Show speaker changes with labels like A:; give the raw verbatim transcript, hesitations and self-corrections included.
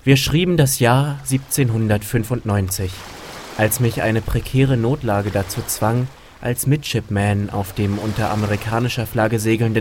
A: Wir schrieben das Jahr siebzehnhundertfünfundneunzig, als mich eine prekäre Notlage dazu zwang, als Midshipman auf dem unter amerikanischer Flagge segelnden